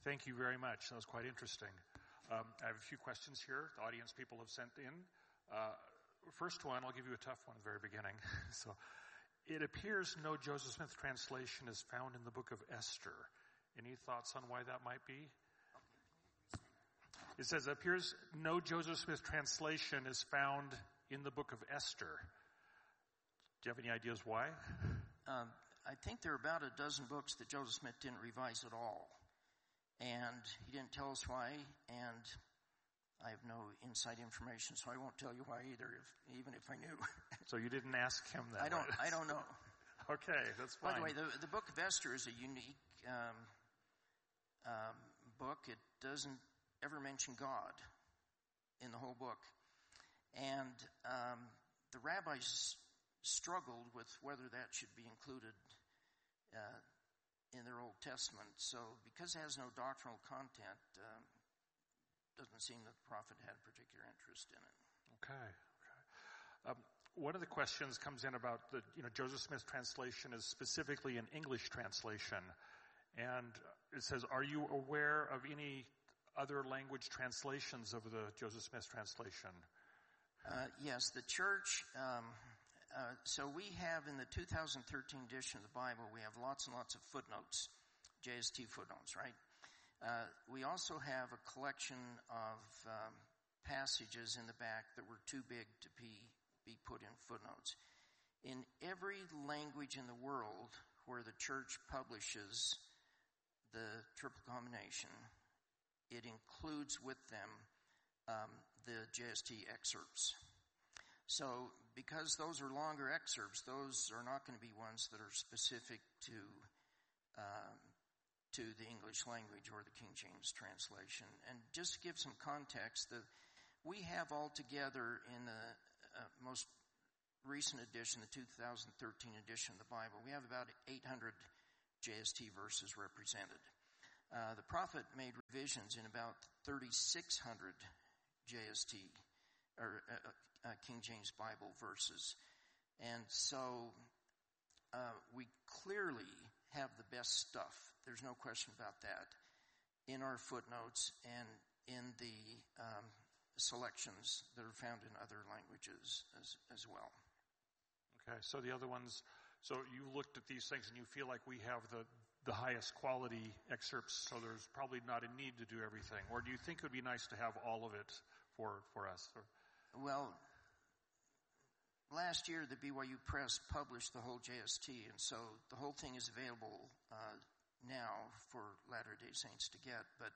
Thank you very much. That was quite interesting. I have a few questions here. The audience people have sent in. First one, I'll give you a tough one at the very beginning. So, it appears no Joseph Smith translation is found in the book of Esther. Any thoughts on why that might be? It says, it appears no Joseph Smith translation is found in the book of Esther. Do you have any ideas why? I think there are about a dozen books that Joseph Smith didn't revise at all. And he didn't tell us why, and I have no inside information, so I won't tell you why either, even if I knew. So you didn't ask him that? I don't know. Okay, that's fine. By the way, the book of Esther is a unique book. It doesn't ever mention God in the whole book. And the rabbis struggled with whether that should be included in their Old Testament. So because it has no doctrinal content, doesn't seem that the prophet had particular interest in it. Okay. One of the questions comes in about the Joseph Smith translation is specifically an English translation. And it says, are you aware of any other language translations of the Joseph Smith translation? Yes, the church, so we have in the 2013 edition of the Bible, we have lots and lots of footnotes, JST footnotes, right? We also have a collection of passages in the back that were too big to be put in footnotes. In every language in the world where the church publishes the triple combination, it includes with them the JST excerpts. So because those are longer excerpts, those are not going to be ones that are specific to the English language or the King James translation. And just to give some context, we have altogether in the most recent edition, the 2013 edition of the Bible, we have about 800 JST verses represented. The prophet made revisions in about 3,600 JST, or King James Bible verses. And so we clearly have the best stuff. There's no question about that in our footnotes and in the selections that are found in other languages as well. Okay, so the other ones, so you looked at these things and you feel like we have the highest quality excerpts, so there's probably not a need to do everything. Or do you think it would be nice to have all of it for us? Or? Well, last year the BYU Press published the whole JST, and so the whole thing is available now for Latter-day Saints to get. But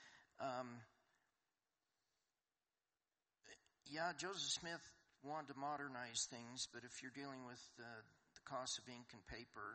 Joseph Smith wanted to modernize things, but if you're dealing with the cost of ink and paper,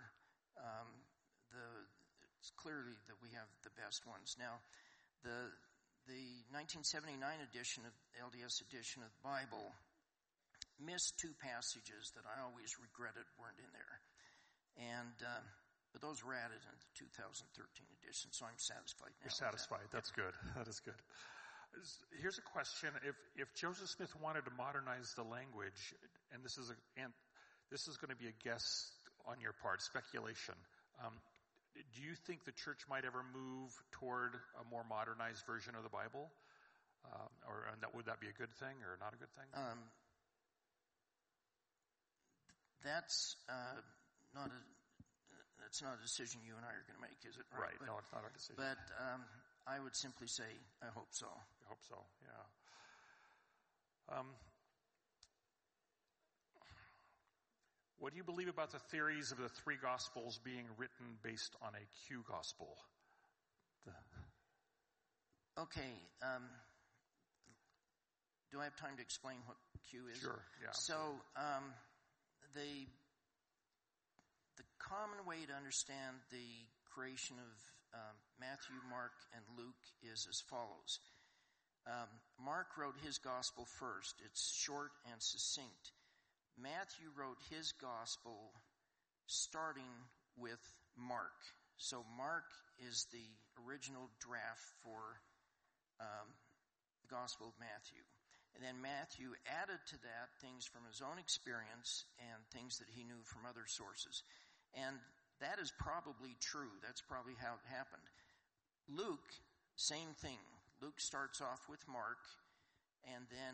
it's clearly that we have the best ones. Now, the 1979 edition of LDS edition of the Bible missed two passages that I always regretted weren't in there, and but those were added in the 2013 edition, so I'm satisfied now. You're satisfied. That's good. That is good. Here's a question: if Joseph Smith wanted to modernize the language, and this is going to be a guess on your part, speculation. Do you think the church might ever move toward a more modernized version of the Bible, would that be a good thing or not a good thing? That's not a decision you and I are going to make, is it? Right. No, it's not our decision. But I would simply say, I hope so. I hope so, yeah. What do you believe about the theories of the three Gospels being written based on a Q Gospel? Okay. Do I have time to explain what Q is? Sure, yeah. So, the common way to understand the creation of Matthew, Mark, and Luke is as follows. Mark wrote his gospel first. It's short and succinct. Matthew wrote his gospel starting with Mark. So Mark is the original draft for the Gospel of Matthew. And then Matthew added to that things from his own experience and things that he knew from other sources. And that is probably true. That's probably how it happened. Luke, same thing. Luke starts off with Mark and then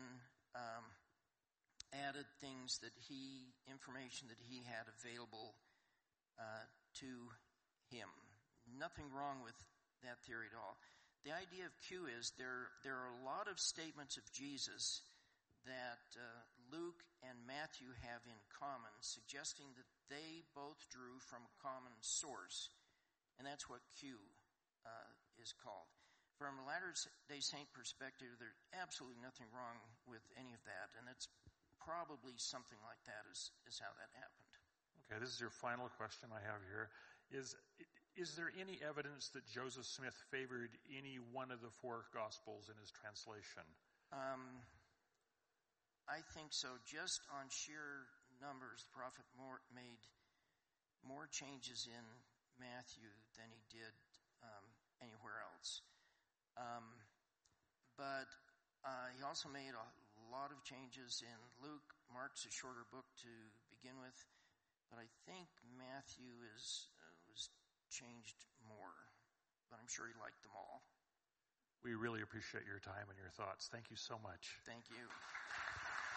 added information that he had available to him. Nothing wrong with that theory at all. The idea of Q is there are a lot of statements of Jesus that Luke and Matthew have in common, suggesting that they both drew from a common source. And that's what Q is called. From a Latter-day Saint perspective, there's absolutely nothing wrong with any of that. And it's probably something like that is how that happened. Okay, this is your final question I have here. Is there any evidence that Joseph Smith favored any one of the four Gospels in his translation? I think so. Just on sheer numbers, the prophet made more changes in Matthew than he did anywhere else. But he also made a lot of changes in Luke. Mark's a shorter book to begin with, but I think Matthew was changed more. But I'm sure he liked them all. We really appreciate your time and your thoughts. Thank you so much. Thank you.